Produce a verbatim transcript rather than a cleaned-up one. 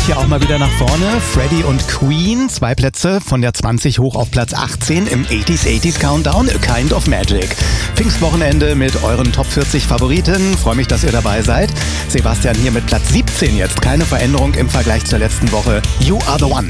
hier auch mal wieder nach vorne. Freddie und Queen, zwei Plätze von der zwanzig hoch auf Platz achtzehn im achtziger achtziger Countdown, A Kind of Magic. Pfingstwochenende mit euren Top vierzig Favoriten. Freue mich, dass ihr dabei seid. Sebastian hier mit Platz siebzehn jetzt. Keine Veränderung im Vergleich zur letzten Woche. You are the one.